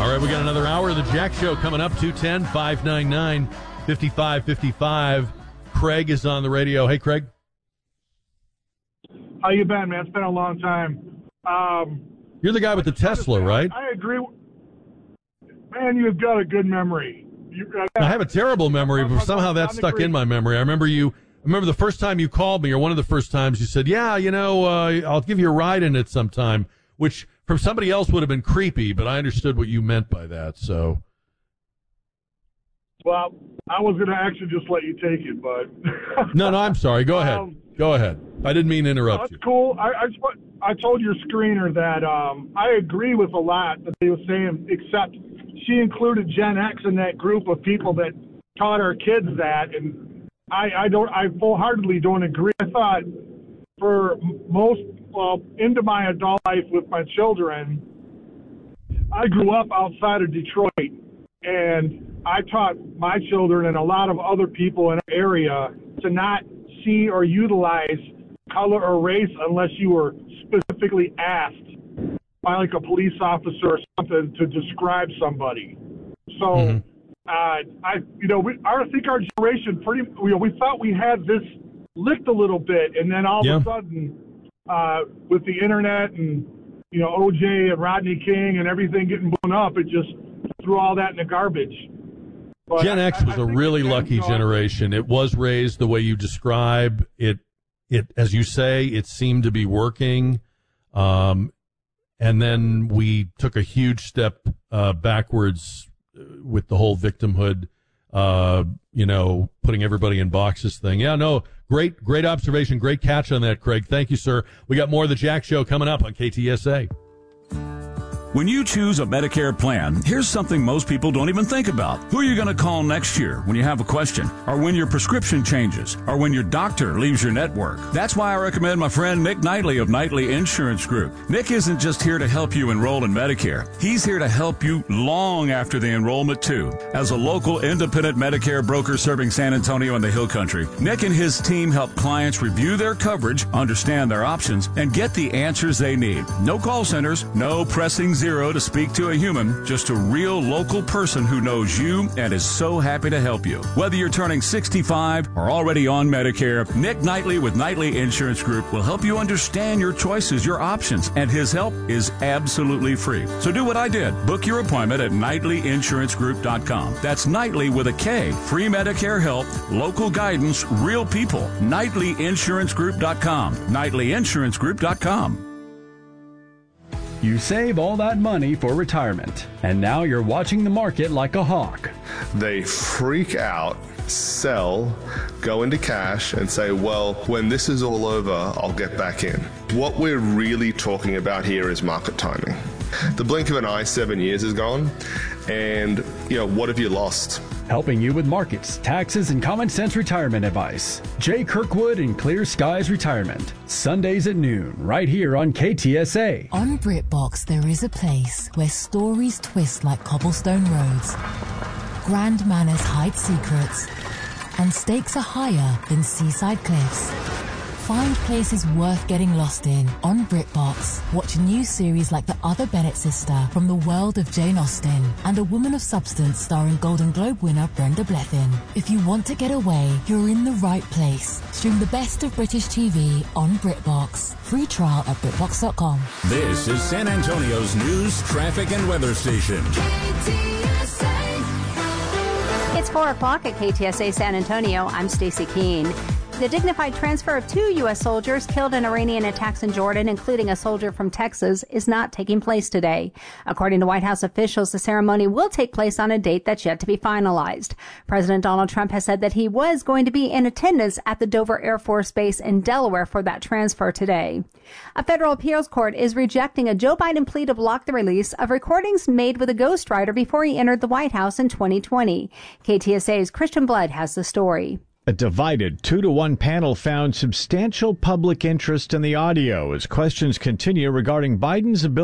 All right, we got another hour of the Jack Show coming up, 210-599-5555. Craig is on the radio. Hey, Craig. How you been, man? It's been a long time. You're the guy with the Tesla, right? I agree. Man, you've got a good memory. I have a terrible memory, but somehow that stuck in my memory. I remember the first time you called me, or one of the first times you said, yeah, I'll give you a ride in it sometime, which from somebody else would have been creepy, but I understood what you meant by that, so. Well, I was going to actually just let you take it, but. No, I'm sorry. Go ahead. Go ahead. I didn't mean to interrupt you. That's cool. I told your screener that I agree with a lot that they were saying, except she included Gen X in that group of people that taught our kids that, and I full-heartedly don't agree. I thought for into my adult life with my children, I grew up outside of Detroit, and I taught my children and a lot of other people in our area to not see or utilize color or race unless you were specifically asked by like a police officer or something to describe somebody. So, I think our generation we thought we had this licked a little bit, and then all of a sudden, with the internet and, OJ and Rodney King and everything getting blown up, it just threw all that in the garbage. But Gen X was a really lucky generation. It was raised the way you describe it. As you say, it seemed to be working. And then we took a huge step backwards with the whole victimhood, putting everybody in boxes thing. Yeah, no, great observation. Great catch on that, Craig. Thank you, sir. We got more of the Jack Show coming up on KTSA. When you choose a Medicare plan, here's something most people don't even think about. Who are you going to call next year when you have a question? Or when your prescription changes? Or when your doctor leaves your network? That's why I recommend my friend Nick Knightley of Knightley Insurance Group. Nick isn't just here to help you enroll in Medicare. He's here to help you long after the enrollment, too. As a local independent Medicare broker serving San Antonio and the Hill Country, Nick and his team help clients review their coverage, understand their options, and get the answers they need. No call centers, no pressing zero to speak to a human, just a real local person who knows you and is so happy to help you. Whether you're turning 65 or already on Medicare, Nick Knightley with Knightley Insurance Group will help you understand your choices, your options, and his help is absolutely free. So do what I did. Book your appointment at KnightleyInsuranceGroup.com. That's Knightley with a K. Free Medicare help, local guidance, real people. KnightleyInsuranceGroup.com. KnightleyInsuranceGroup.com. You save all that money for retirement, and now you're watching the market like a hawk. They freak out, sell, go into cash, and say, well, when this is all over, I'll get back in. What we're really talking about here is market timing. The blink of an eye, 7 years is gone, and, what have you lost? Helping you with markets, taxes, and common sense retirement advice. Jay Kirkwood and Clear Skies Retirement. Sundays at noon, right here on KTSA. On BritBox, there is a place where stories twist like cobblestone roads, grand manners hide secrets, and stakes are higher than seaside cliffs. Find places worth getting lost in on BritBox. Watch new series like The Other Bennett Sister from the world of Jane Austen and A Woman of Substance starring Golden Globe winner Brenda Blethyn. If you want to get away, you're in the right place. Stream the best of British TV on BritBox. Free trial at BritBox.com. This is San Antonio's news, traffic, and weather station. It's 4 o'clock at KTSA San Antonio. I'm Stacey Keene. The dignified transfer of 2 U.S. soldiers killed in Iranian attacks in Jordan, including a soldier from Texas, is not taking place today. According to White House officials, the ceremony will take place on a date that's yet to be finalized. President Donald Trump has said that he was going to be in attendance at the Dover Air Force Base in Delaware for that transfer today. A federal appeals court is rejecting a Joe Biden plea to block the release of recordings made with a ghostwriter before he entered the White House in 2020. KTSA's Christian Blood has the story. A divided 2-to-1 panel found substantial public interest in the audio as questions continue regarding Biden's ability